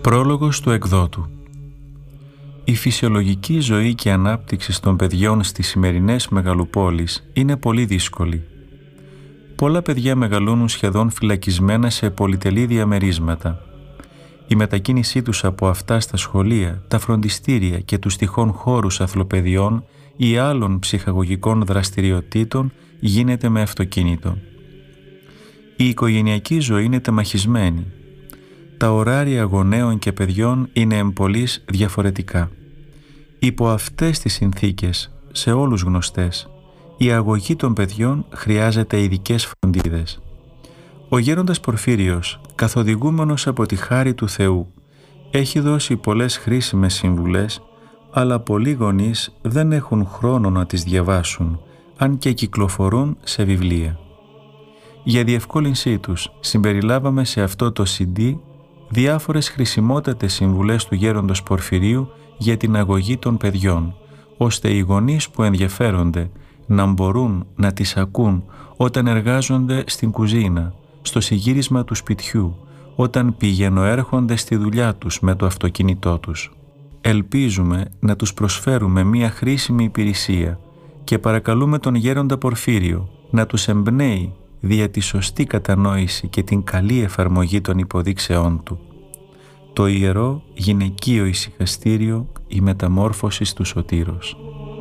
Πρόλογος του εκδότου. Η φυσιολογική ζωή και ανάπτυξη των παιδιών στις σημερινές μεγαλοπόλεις είναι πολύ δύσκολη. Πολλά παιδιά μεγαλώνουν σχεδόν φυλακισμένα σε πολυτελή διαμερίσματα. Η μετακίνησή τους από αυτά στα σχολεία, τα φροντιστήρια και τους τυχόν χώρους αθλοπαιδιών ή άλλων ψυχαγωγικών δραστηριοτήτων γίνεται με αυτοκίνητο. Η οικογενειακή ζωή είναι τεμαχισμένη. Τα ωράρια γονέων και παιδιών είναι εμπολής διαφορετικά. Υπό αυτές τις συνθήκες, σε όλους γνωστές, η αγωγή των παιδιών χρειάζεται ειδικές φροντίδες. Ο γέροντας Πορφύριος, καθοδηγούμενος από τη χάρη του Θεού, έχει δώσει πολλές χρήσιμες συμβουλές, αλλά πολλοί γονείς δεν έχουν χρόνο να τις διαβάσουν, αν και κυκλοφορούν σε βιβλία. Για διευκόλυνσή τους, συμπεριλάβαμε σε αυτό το CD διάφορες χρησιμότατες συμβουλές του γέροντος Πορφυρίου για την αγωγή των παιδιών, ώστε οι γονείς που ενδιαφέρονται να μπορούν να τις ακούν όταν εργάζονται στην κουζίνα, στο συγύρισμα του σπιτιού, όταν πηγαινοέρχονται στη δουλειά τους με το αυτοκίνητό τους. Ελπίζουμε να τους προσφέρουμε μία χρήσιμη υπηρεσία και παρακαλούμε τον γέροντα Πορφύριο να τους εμπνέει δια τη σωστή κατανόηση και την καλή εφαρμογή των υποδείξεών του. Το Ιερό Γυναικείο Ησυχαστήριο, η Μεταμόρφωση του Σωτήρος.